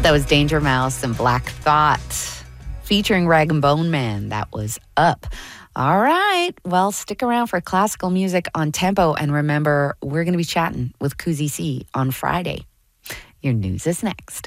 That was Danger Mouse and Black Thought featuring Rag and Bone Man. That was Up. All right. Well, stick around for classical music on Tempo. And remember, we're going to be chatting with Kuzi C on Friday. Your news is next.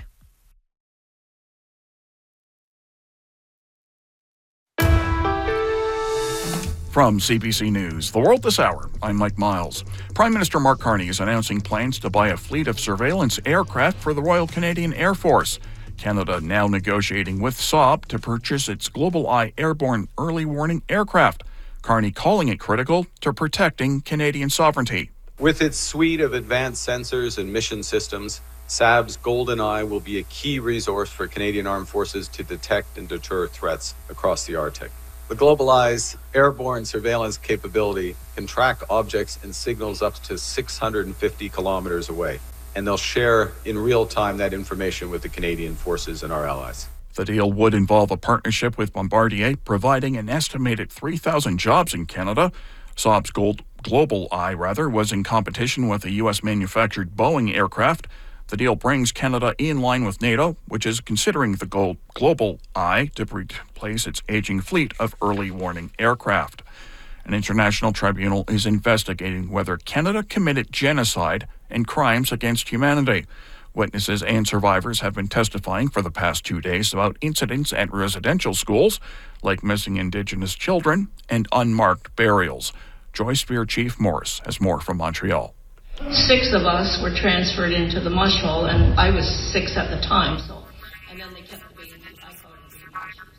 From CBC News, The World This Hour, I'm Mike Miles. Prime Minister Mark Carney is announcing plans to buy a fleet of surveillance aircraft for the Royal Canadian Air Force. Canada now negotiating with Saab to purchase its Global Eye airborne early warning aircraft. Carney calling it critical to protecting Canadian sovereignty. With its suite of advanced sensors and mission systems, Saab's Golden Eye will be a key resource for Canadian Armed Forces to detect and deter threats across the Arctic. The Global Eye's airborne surveillance capability can track objects and signals up to 650 kilometers away, and they'll share in real time that information with the Canadian forces and our allies. The deal would involve a partnership with Bombardier, providing an estimated 3,000 jobs in Canada. Saab's Global Eye was in competition with a U.S.-manufactured Boeing aircraft. The deal brings Canada in line with NATO, which is considering the Global Eye to replace its aging fleet of early warning aircraft. An international tribunal is investigating whether Canada committed genocide and crimes against humanity. Witnesses and survivors have been testifying for the past 2 days about incidents at residential schools, like missing Indigenous children and unmarked burials. Joy Spear Chief Morris has more from Montreal. 6 of us were transferred into the mush hole, and I was 6 at the time, so